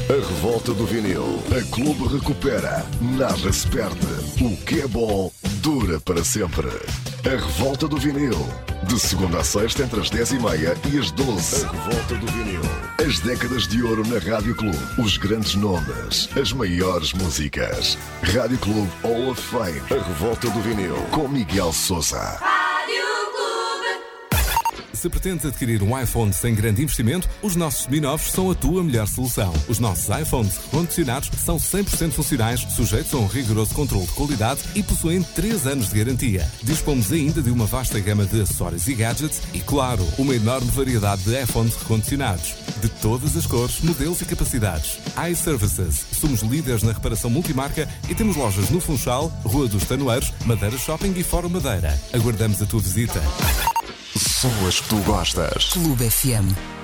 A revolta do vinil. A Clube recupera. Nada se perde. O que é bom dura para sempre. A revolta do vinil. De segunda a sexta entre as 10h30 e as 12. A revolta do vinil. As décadas de ouro na Rádio Clube. Os grandes nomes. As maiores músicas. Rádio Clube Hall of Fame. A revolta do vinil. Com Miguel Sousa. Se pretendes adquirir um iPhone sem grande investimento, os nossos seminovos são a tua melhor solução. Os nossos iPhones recondicionados são 100% funcionais, sujeitos a um rigoroso controle de qualidade e possuem 3 anos de garantia. Dispomos ainda de uma vasta gama de acessórios e gadgets e, claro, uma enorme variedade de iPhones recondicionados. De todas as cores, modelos e capacidades. iServices. Somos líderes na reparação multimarca e temos lojas no Funchal, Rua dos Tanoeiros, Madeira Shopping e Fórum Madeira. Aguardamos a tua visita. São as que tu gostas. Clube FM.